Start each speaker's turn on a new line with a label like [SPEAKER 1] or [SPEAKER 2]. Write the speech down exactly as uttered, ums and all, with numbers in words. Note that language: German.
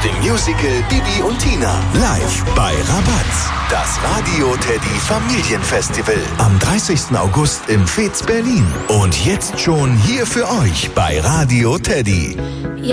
[SPEAKER 1] dem Musical Bibi und Tina. Live bei Rabatz. Das Radio Teddy Familienfestival. Am dreißigsten August im Fez Berlin. Und jetzt schon hier für euch bei Radio Teddy.